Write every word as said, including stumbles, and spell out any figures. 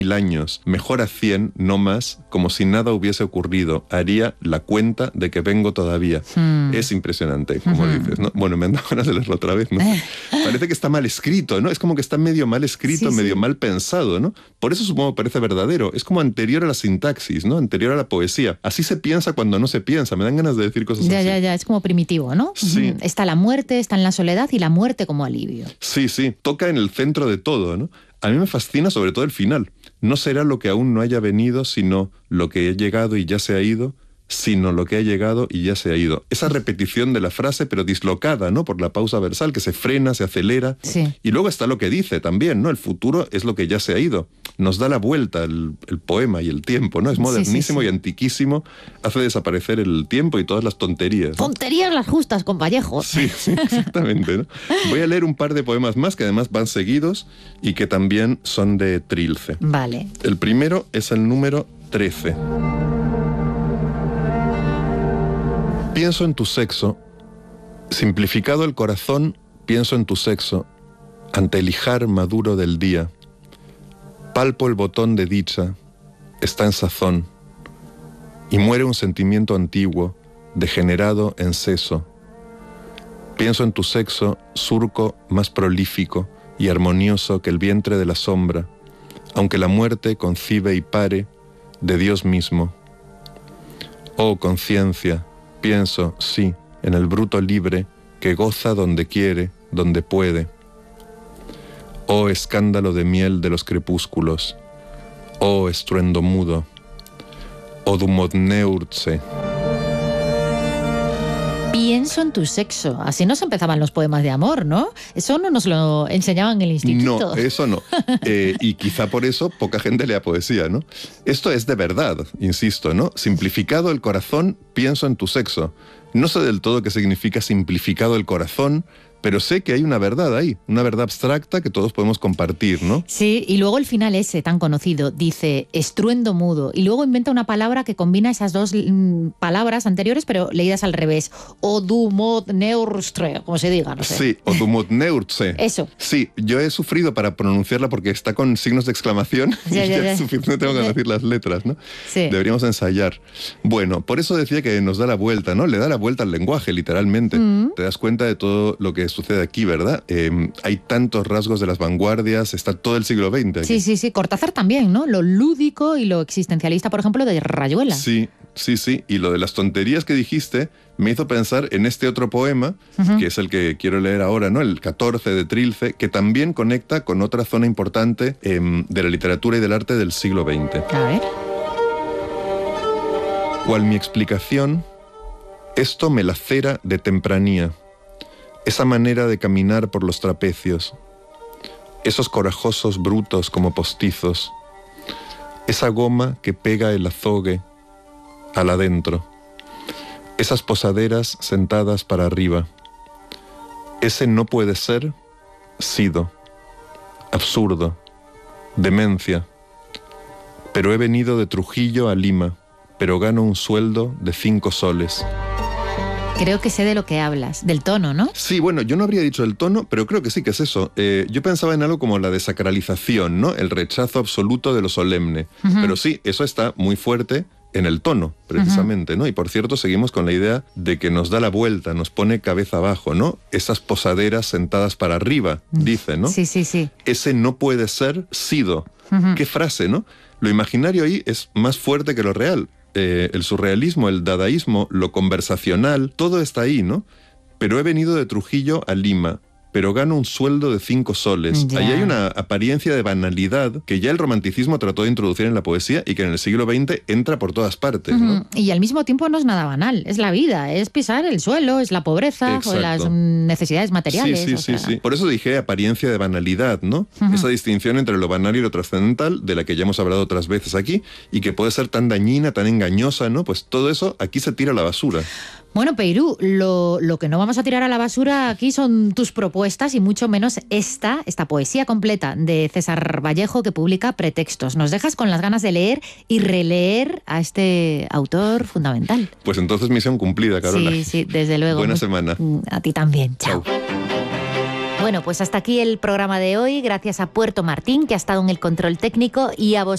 mil años, mejor a cien, no más, como si nada hubiese ocurrido. Haría la cuenta de que vengo todavía. Hmm. Es impresionante, como uh-huh. dices, ¿no? Bueno, me han dado ganas de leerlo otra vez, ¿no? Parece que está mal escrito, ¿no? Es como que está medio mal escrito, sí, medio sí. mal pensado, ¿no? Por eso supongo que parece verdadero. Es como anterior a la sintaxis, ¿no? Anterior a la poesía. Así se piensa cuando no se piensa. Me dan ganas de decir cosas ya, así. Ya, ya, ya. Es como primitivo, ¿no? Sí. Está la muerte, está en la soledad y la muerte como alivio. Sí, sí. Toca en el centro de todo, ¿no? A mí me fascina sobre todo el final. No será lo que aún no haya venido, sino lo que ha llegado y ya se ha ido, sino lo que ha llegado y ya se ha ido. Esa repetición de la frase, pero dislocada, ¿no? Por la pausa versal, que se frena, se acelera. Sí. Y luego está lo que dice también, ¿no? El futuro es lo que ya se ha ido. Nos da la vuelta el, el poema y el tiempo, ¿no? Es modernísimo sí, sí, sí. y antiquísimo. Hace desaparecer el tiempo y todas las tonterías, ¿no? Tonterías las justas, con Vallejo. Sí, sí, exactamente, ¿no? Voy a leer un par de poemas más que además van seguidos y que también son de Trilce. Vale. El primero es el número trece. Pienso en tu sexo, simplificado el corazón, pienso en tu sexo, ante el ijar maduro del día. Palpo el botón de dicha, está en sazón, y muere un sentimiento antiguo, degenerado en seso. Pienso en tu sexo, surco más prolífico y armonioso que el vientre de la sombra, aunque la muerte concibe y pare de Dios mismo. Oh conciencia, pienso, sí, en el bruto libre que goza donde quiere, donde puede. Oh escándalo de miel de los crepúsculos, oh estruendo mudo, oh dumodneurtse. Pienso en tu sexo. Así nos empezaban los poemas de amor, ¿no? Eso no nos lo enseñaban en el instituto. No, eso no. Eh, y quizá por eso poca gente lea poesía, ¿no? Esto es de verdad, insisto, ¿no? Simplificado el corazón, pienso en tu sexo. No sé del todo qué significa simplificado el corazón, pero sé que hay una verdad ahí, una verdad abstracta que todos podemos compartir, ¿no? Sí, y luego el final ese tan conocido dice estruendo mudo, y luego inventa una palabra que combina esas dos mm, palabras anteriores, pero leídas al revés. Odumodneurtre, como se diga, no sé. Sí, odumodneurtse. Eso. Sí, yo he sufrido para pronunciarla porque está con signos de exclamación ya, y ya, ya ya. es suficiente, tengo que decir las letras, ¿no? Sí. Deberíamos ensayar. Bueno, por eso decía que nos da la vuelta, ¿no? Le da la vuelta al lenguaje, literalmente. Mm. Te das cuenta de todo lo que sucede aquí, ¿verdad? Eh, hay tantos rasgos de las vanguardias, está todo el siglo veinte aquí. Sí, sí, sí. Cortázar también, ¿no? Lo lúdico y lo existencialista, por ejemplo, de Rayuela. Sí, sí, sí. Y lo de las tonterías que dijiste me hizo pensar en este otro poema, uh-huh. que es el que quiero leer ahora, ¿no? El catorce de Trilce, que también conecta con otra zona importante eh, de la literatura y del arte del siglo veinte. A ver. Cual mi explicación, esto me lacera de tempranía. Esa manera de caminar por los trapecios, esos corajosos brutos como postizos, esa goma que pega el azogue al adentro, esas posaderas sentadas para arriba, ese no puede ser, sido, absurdo, demencia, pero he venido de Trujillo a Lima, pero gano un sueldo de cinco soles. Creo que sé de lo que hablas, del tono, ¿no? Sí, bueno, yo no habría dicho el tono, pero creo que sí que es eso. Eh, yo pensaba en algo como la desacralización, ¿no? El rechazo absoluto de lo solemne. Uh-huh. Pero sí, eso está muy fuerte en el tono, precisamente, uh-huh. ¿no? Y por cierto, seguimos con la idea de que nos da la vuelta, nos pone cabeza abajo, ¿no? Esas posaderas sentadas para arriba, dice, ¿no? Sí, sí, sí. Ese no puede ser sido. Uh-huh. Qué frase, ¿no? Lo imaginario ahí es más fuerte que lo real. Eh, el surrealismo, el dadaísmo, lo conversacional, todo está ahí, ¿no? Pero he venido de Trujillo a Lima, pero gano un sueldo de cinco soles. Ya. Ahí hay una apariencia de banalidad que ya el romanticismo trató de introducir en la poesía y que en el siglo veinte entra por todas partes, ¿no? Uh-huh. Y al mismo tiempo no es nada banal, es la vida, es pisar el suelo, es la pobreza, o las necesidades materiales. Sí, sí, o sí, sea... sí. Por eso dije apariencia de banalidad, ¿no? Uh-huh. Esa distinción entre lo banal y lo trascendental, de la que ya hemos hablado otras veces aquí, y que puede ser tan dañina, tan engañosa, ¿no? Pues todo eso aquí se tira a la basura. Bueno, Peirú, lo, lo que no vamos a tirar a la basura aquí son tus propuestas y mucho menos esta, esta poesía completa de César Vallejo que publica Pretextos. Nos dejas con las ganas de leer y releer a este autor fundamental. Pues entonces misión cumplida, Carola. Sí, sí, desde luego. Buena semana. A ti también. Chao. Chao. Bueno, pues hasta aquí el programa de hoy. Gracias a Puerto Martín, que ha estado en el control técnico, y a vosotros.